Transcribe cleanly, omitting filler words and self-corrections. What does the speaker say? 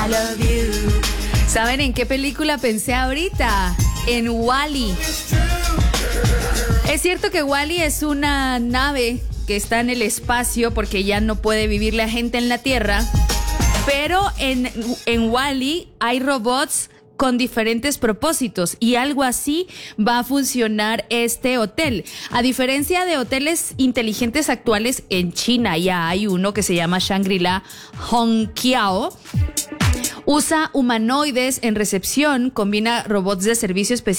I love you. ¿Saben en qué película pensé ahorita? En Wall-E. Es cierto que Wall-E es una nave que está en el espacio porque ya no puede vivir la gente en la Tierra, pero en Wall-E hay robots con diferentes propósitos y algo así va a funcionar este hotel. A diferencia de hoteles inteligentes actuales, en China ya hay uno que se llama Shangri-La Hongqiao. Usa humanoides en recepción, combina robots de servicio especial